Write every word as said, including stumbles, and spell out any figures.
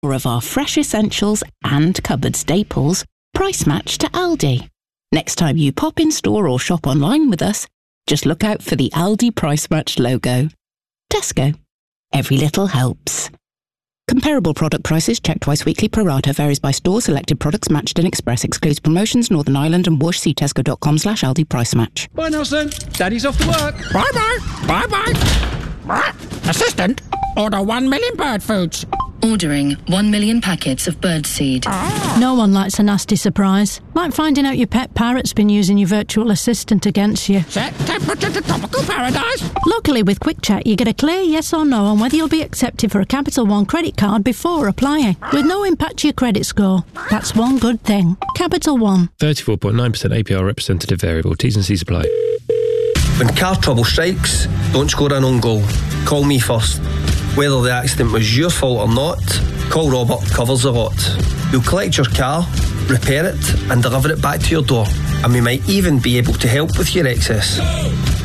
More of our fresh essentials and cupboard staples price match to Aldi. Next time you pop in store or shop online with us, just look out for the Aldi Price Match logo. Tesco. Every little helps. Comparable product prices checked twice weekly. Pro rata varies by store. Selected products matched in Express. Excludes promotions. Northern Ireland and Whoosh. See tesco.com slash Aldi Price Match. Bye, Nelson. Daddy's off to work. Bye-bye. Bye-bye. Assistant, order one million bird foods. Ordering one million packets of birdseed. No one likes a nasty surprise. Like finding out your pet parrot's been using your virtual assistant against you. Set temperature to tropical paradise. Luckily, with Quick Check, you get a clear yes or no on whether you'll be accepted for a Capital One credit card before applying, with no impact to your credit score. That's one good thing. Capital One. thirty-four point nine percent A P R representative variable. T's and C's apply. When car trouble strikes, don't score an own goal. Call me first. Whether the accident was your fault or not, call Robert covers the lot. We'll collect your car, repair it and deliver it back to your door, and we might even be able to help with your excess.